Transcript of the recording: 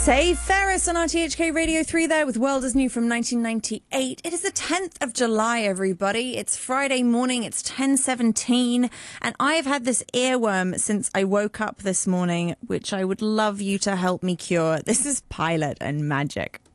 Hey, Ferris on RTHK Radio 3 there with World is New from 1998. It is the 10th of July, everybody. It's Friday morning, it's 10:17, and I have had this earworm since I woke up this morning, which I would love you to help me cure. This is Pilot and Magic.